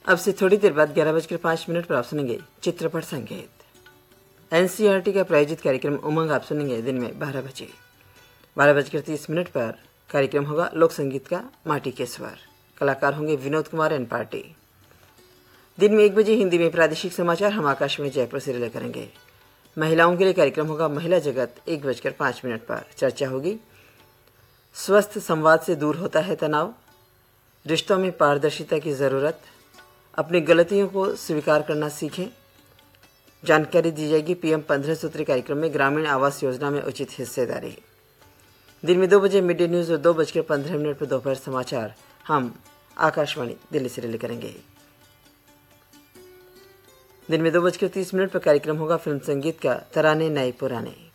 अब से थोड़ी देर बाद 11:05 पर आप सुनेंगे चित्रपट संगीत। एनसीईआरटी का प्रायोजित कार्यक्रम उमंग आप सुनेंगे दिन में 12 बजे। 12:30 पर कार्यक्रम होगा लोक संगीत का माटी के स्वर। कलाकार होंगे विनोद कुमार एंड पार्टी। दिन में 1 बजे हिंदी में प्रादेशिक समाचार हम आकाशवाणी जयपुर से रिले करेंगे। महिलाओं के लिए कार्यक्रम होगा महिला जगत 1:05 पर। चर्चा होगी स्वस्थ संवाद से दूर होता है तनाव, रिश्तों में पारदर्शिता की जरूरत, अपनी गलतियों को स्वीकार करना सीखें। जानकारी दी जाएगी पीएम 15 सूत्री कार्यक्रम में ग्रामीण आवास योजना में उचित हिस्सेदारी। दिन में 2 बजे मिड डे न्यूज और 2:15 पर दोपहर समाचार हम आकाशवाणी दिल्ली से रिले करेंगे। दिन में 2:30 पर कार्यक्रम होगा फिल्म संगीत का तराने नए पुराने।